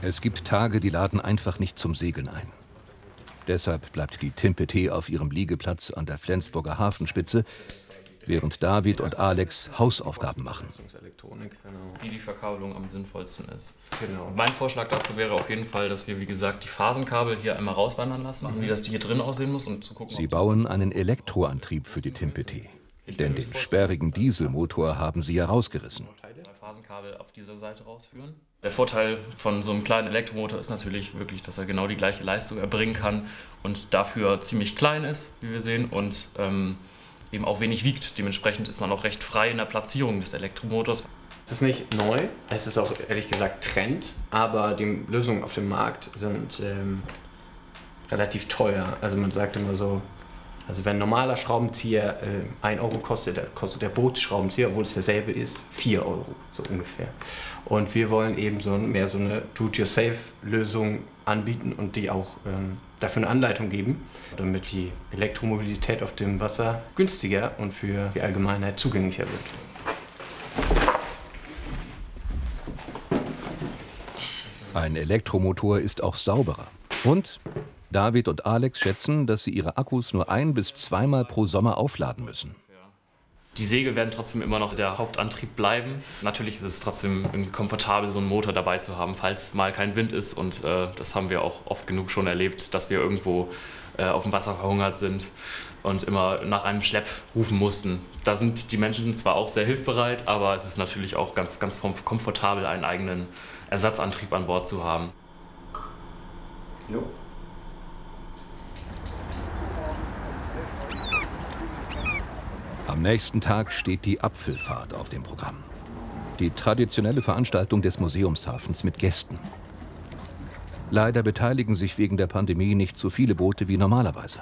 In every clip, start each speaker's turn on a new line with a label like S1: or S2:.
S1: Es gibt Tage, die laden einfach nicht zum Segeln ein. Deshalb bleibt die Timpe-T auf ihrem Liegeplatz an der Flensburger Hafenspitze, während David und Alex Hausaufgaben machen.
S2: Wie die Verkabelung am sinnvollsten ist. Genau. Mein Vorschlag dazu wäre auf jeden Fall, dass wir, wie gesagt, die Phasenkabel hier einmal rauswandern lassen, wie das hier drin aussehen muss, um zu gucken.
S1: Sie bauen einen Elektroantrieb für die Timpe-T. Denn den sperrigen Dieselmotor haben sie ja rausgerissen.
S2: Phasenkabel auf dieser Seite rausführen. Der Vorteil von so einem kleinen Elektromotor ist natürlich wirklich, dass er genau die gleiche Leistung erbringen kann und dafür ziemlich klein ist, wie wir sehen, und eben auch wenig wiegt. Dementsprechend ist man auch recht frei in der Platzierung des Elektromotors.
S3: Es ist nicht neu, es ist auch ehrlich gesagt Trend, aber die Lösungen auf dem Markt sind relativ teuer. Also man sagt immer so, also wenn ein normaler Schraubenzieher 1 Euro kostet, dann kostet der Bootsschraubenzieher, obwohl es derselbe ist, 4 Euro, so ungefähr. Und wir wollen eben mehr so eine Do-it-yourself-Lösung anbieten und die auch dafür eine Anleitung geben, damit die Elektromobilität auf dem Wasser günstiger und für die Allgemeinheit zugänglicher wird.
S1: Ein Elektromotor ist auch sauberer. Und David und Alex schätzen, dass sie ihre Akkus nur 1- bis 2-mal pro Sommer aufladen müssen.
S2: Die Segel werden trotzdem immer noch der Hauptantrieb bleiben. Natürlich ist es trotzdem irgendwie komfortabel, so einen Motor dabei zu haben, falls mal kein Wind ist. Und das haben wir auch oft genug schon erlebt, dass wir irgendwo auf dem Wasser verhungert sind und immer nach einem Schlepp rufen mussten. Da sind die Menschen zwar auch sehr hilfsbereit, aber es ist natürlich auch ganz komfortabel, einen eigenen Ersatzantrieb an Bord zu haben. Jo.
S1: Am nächsten Tag steht die Apfelfahrt auf dem Programm. Die traditionelle Veranstaltung des Museumshafens mit Gästen. Leider beteiligen sich wegen der Pandemie nicht so viele Boote wie normalerweise.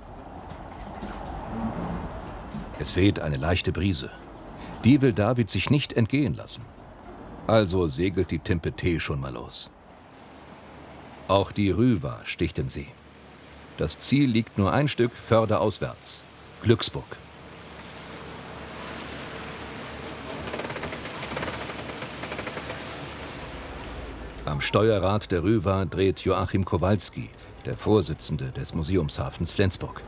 S1: Es weht eine leichte Brise. Die will David sich nicht entgehen lassen. Also segelt die Timpe-T schon mal los. Auch die Rüver sticht in See. Das Ziel liegt nur ein Stück förderauswärts: Glücksburg. Am Steuerrad der Rüver dreht Joachim Kowalski, der Vorsitzende des Museumshafens Flensburg.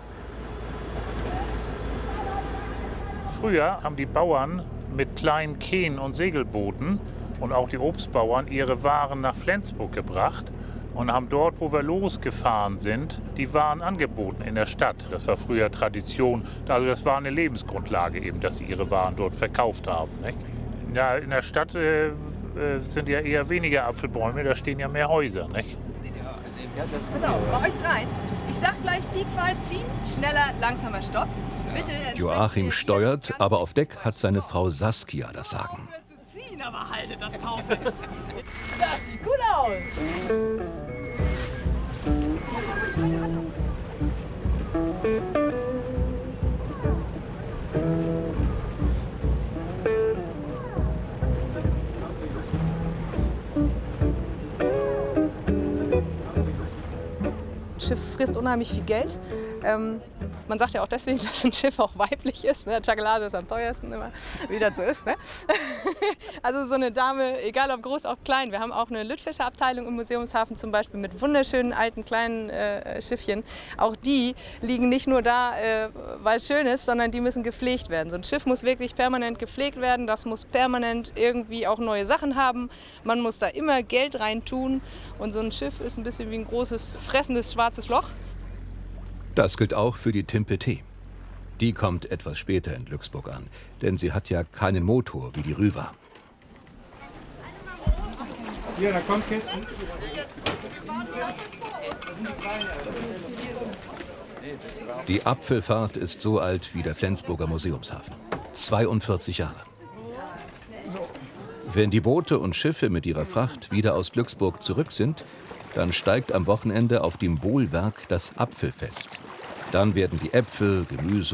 S4: Früher haben die Bauern mit kleinen Kähnen und Segelbooten und auch die Obstbauern ihre Waren nach Flensburg gebracht und haben dort, wo wir losgefahren sind, die Waren angeboten in der Stadt. Das war früher Tradition. Also das war eine Lebensgrundlage eben, dass sie ihre Waren dort verkauft haben. Nicht? Ja, in der Stadt sind ja eher weniger Apfelbäume, da stehen ja mehr Häuser, nicht?
S5: Pass auf, bei euch dreien. Ich sag gleich Piekfall ziehen, schneller, langsamer Stopp. Bitte.
S1: Joachim steuert, aber auf Deck hat seine Frau Saskia das Sagen.
S5: Ziehen, aber haltet das taufest. Das sieht gut aus.
S6: Schiff frisst unheimlich viel Geld. Man sagt ja auch deswegen, dass ein Schiff auch weiblich ist. Ne? Chocolate ist am teuersten immer, wie das so ist. Ne? Also so eine Dame, egal ob groß, ob klein. Wir haben auch eine Lüttfischerabteilung im Museumshafen zum Beispiel mit wunderschönen alten kleinen Schiffchen. Auch die liegen nicht nur da, weil es schön ist, sondern die müssen gepflegt werden. So ein Schiff muss wirklich permanent gepflegt werden. Das muss permanent irgendwie auch neue Sachen haben. Man muss da immer Geld rein tun. Und so ein Schiff ist ein bisschen wie ein großes, fressendes schwarzes Loch.
S1: Das gilt auch für die Timpe-T. Die kommt etwas später in Glücksburg an, denn sie hat ja keinen Motor wie die Rüver.
S7: Hier, da kommt Kisten.
S1: Die Apfelfahrt ist so alt wie der Flensburger Museumshafen. 42 Jahre. Wenn die Boote und Schiffe mit ihrer Fracht wieder aus Glücksburg zurück sind, dann steigt am Wochenende auf dem Bohlwerk das Apfelfest. Dann werden die Äpfel, Gemüse